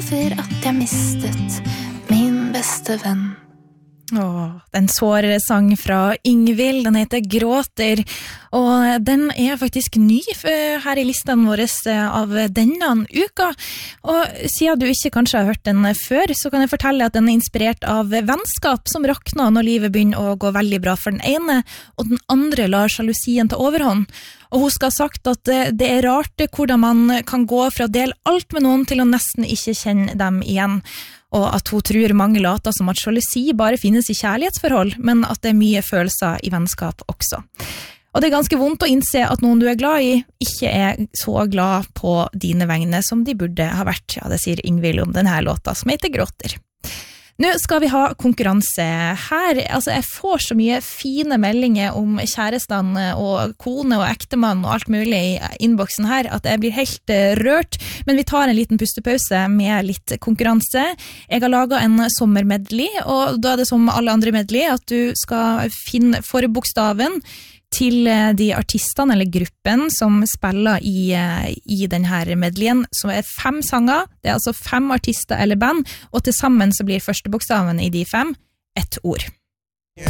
over at jeg mistet min beste venn. Den såre sang fra Yngvild, den heter Gråter, og den faktisk ny her I listen vår av denne uka. Og siden du ikke kanskje har hørt den før, så kan jeg fortelle at den inspirert av vennskap som rakner når livet begynner å gå veldig bra for den ene, og den andre lar sjalusien ta overhånd. Og hun skal ha sagt at det rart hvordan man kan gå fra å dele alt med noen til å nesten ikke kjenne dem igjen. Og at hun tror mange later som at sjalusi bare finnes I kjærlighetsforhold, men at det mye følelser I vennskap også. Og det ganske vondt å innse at noen du glad I ikke så glad på dine vegne som de burde ha vært. Ja, det sier Yngvild om denne låta som heter Gråter. Nå skal vi ha konkurranse her. Altså, jeg får så mye fine meldinger om kjærestene og kone og ektemann og alt mulig I innboksen her, at jeg blir helt rørt. Men vi tar en liten pustepause med litt konkurranse. Jeg har laget en sommermedley, og da det som alle andre medley at du skal finne forbokstaven til de artistene eller gruppen som spiller I denne medleyen, som 5 sanger, det altså 5 artister eller band, og til sammen så blir første bokstaven I de 5 ett ord.